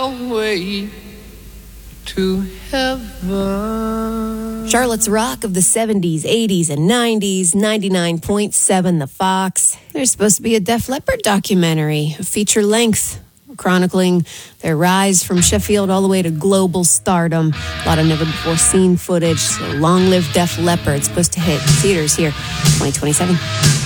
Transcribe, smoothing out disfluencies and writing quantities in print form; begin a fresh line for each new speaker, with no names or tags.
your way to heaven.
Charlotte's Rock of the 70s, 80s, and 90s, 99.7 The Fox. There's supposed to be a Def Leppard documentary, a feature length, chronicling their rise from Sheffield all the way to global stardom. A lot of never-before-seen footage. So long live Def Leppard. Supposed to hit theaters here 2027.